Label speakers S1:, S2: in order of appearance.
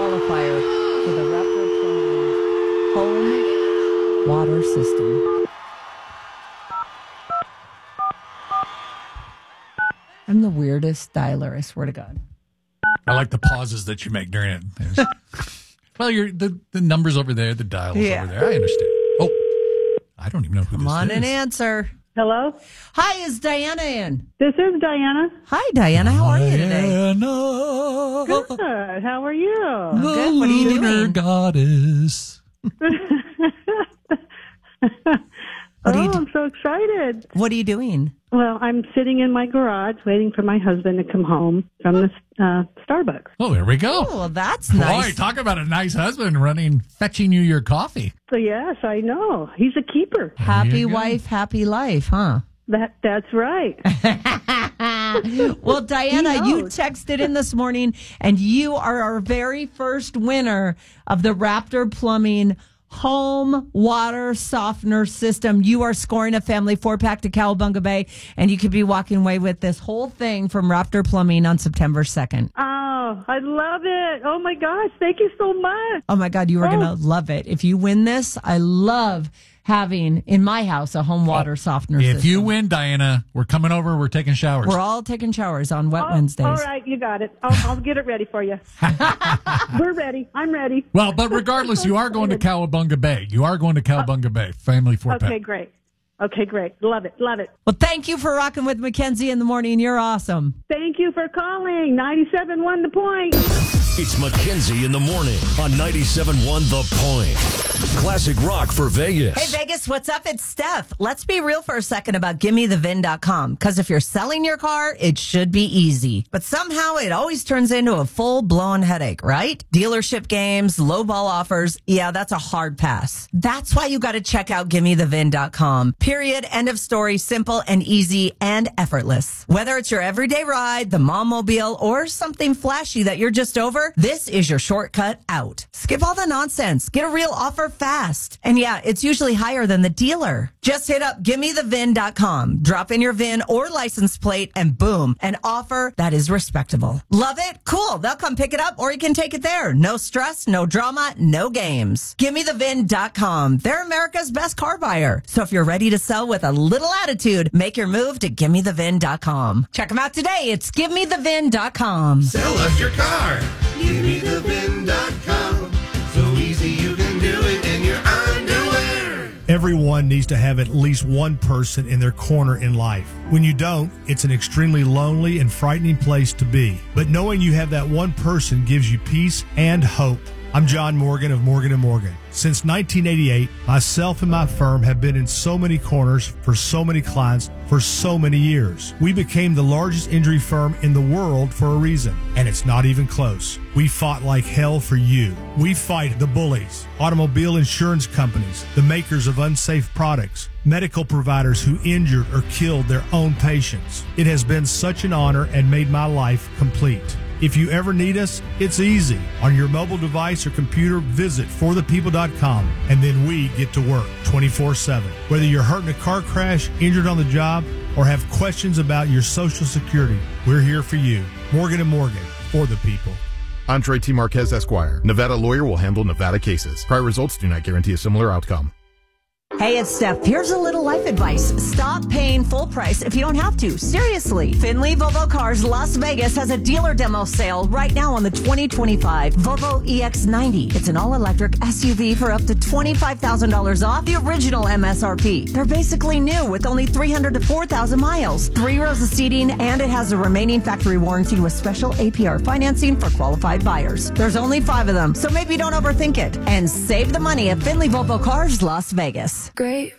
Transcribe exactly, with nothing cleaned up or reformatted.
S1: qualifier for the Raptor Plumbing Home Water System. I'm the weirdest dialer, I swear to God.
S2: I like the pauses that you make during it. Well, you're, the, the number's over there, the dial's
S1: Yeah.
S2: over there. I understand. Oh, I don't even know who
S1: Come
S2: this
S1: on
S2: is.
S1: and answer.
S3: Hello?
S1: Hi, is Diana in?
S3: This is Diana.
S1: Hi, Diana. How are you today?
S2: Diana,
S3: Good. How are you?
S2: the
S1: Good. What are you
S2: lunar
S1: doing?
S2: goddess.
S1: What are
S3: oh,
S1: you do-
S3: I'm so excited.
S1: What are you doing?
S3: Well, I'm sitting in my garage waiting for my husband to come home from the uh, Starbucks.
S2: Oh, there we go.
S1: Oh, well, that's
S2: Boy,
S1: nice.
S2: talk about a nice husband running, fetching you your coffee.
S3: So, yes, I know. He's a keeper.
S1: Happy
S2: you go.
S1: wife, happy life, huh?
S3: That That's right.
S1: Well, Diana,
S3: He
S1: you
S3: knows.
S1: texted in this morning, and you are our very first winner of the Raptor Plumbing Home Water Softener System. You are scoring a family four-pack to Cowabunga Bay, and you could be walking away with this whole thing from Raptor Plumbing on September second.
S3: Oh, I love it. Oh, my gosh. Thank you so much.
S1: Oh, my God, you are
S3: Oh.
S1: going to love it. If you win this, I love having in my house a home water softener system.
S2: If you win, Diana, we're coming over. We're taking showers.
S1: We're all taking showers on wet
S3: Oh,
S1: Wednesdays.
S3: all right, you got it. I'll, I'll get it ready for you. We're ready. I'm ready.
S2: Well, but regardless, you are going to Cowabunga Bay. You are going to Cowabunga Bay. Family four-pack.
S3: Okay, great. Okay, great. Love it. Love it.
S1: Well, thank you for rocking with Mackenzie in the morning. You're awesome.
S3: Thank you for calling. ninety-seven one The Point.
S4: It's Mackenzie in the morning on ninety-seven point one The Point. Classic rock for Vegas.
S1: Hey, Vegas, what's up? It's Steph. Let's be real for a second about gimme the vin dot com. Because if you're selling your car, it should be easy. But somehow it always turns into a full-blown headache, right? Dealership games, lowball offers. Yeah, that's a hard pass. That's why you got to check out gimme the vin dot com. Period. End of story. Simple and easy and effortless. Whether it's your everyday ride, the mom-mobile, or something flashy that you're just over, this is your shortcut out. Skip all the nonsense. Get a real offer fast. And yeah, it's usually higher than the dealer. Just hit up gimme the vin dot com. Drop in your V I N or license plate and boom, an offer that is respectable. Love it? Cool. They'll come pick it up or you can take it there. No stress, no drama, no games. gimme the vin dot com. They're America's best car buyer. So if you're ready to sell with a little attitude, make your move to gimme the vin dot com. Check them out today. It's give me the vin dot com.
S5: Sell us your car. give me the vin dot com. So easy you can do it in your underwear.
S6: Everyone needs to have at least one person in their corner in life. When you don't, it's an extremely lonely and frightening place to be. But knowing you have that one person gives you peace and hope. I'm John Morgan of Morgan and Morgan. Since nineteen eighty-eight, myself and my firm have been in so many corners for so many clients for so many years. We became the largest injury firm in the world for a reason, and it's not even close. We fought like hell for you. We fight the bullies, automobile insurance companies, the makers of unsafe products, medical providers who injured or killed their own patients. It has been such an honor and made my life complete. If you ever need us, it's easy. On your mobile device or computer, visit for the people dot com, and then we get to work twenty-four seven. Whether you're hurt in a car crash, injured on the job, or have questions about your Social Security, we're here for you. Morgan and Morgan, for the people.
S7: Andre T. Marquez, Esquire. Nevada lawyer will handle Nevada cases. Prior results do not guarantee a similar outcome.
S1: Hey, it's Steph. Here's a little life advice. Stop paying full price if you don't have to. Seriously. Finley Volvo Cars Las Vegas has a dealer demo sale right now on the twenty twenty-five Volvo E X ninety. It's an all-electric S U V for up to twenty-five thousand dollars off the original M S R P. They're basically new with only three hundred to four thousand miles, three rows of seating, and it has a remaining factory warranty with special A P R financing for qualified buyers. There's only five of them, so maybe don't overthink it. And save the money at Finley Volvo Cars Las Vegas.
S8: Great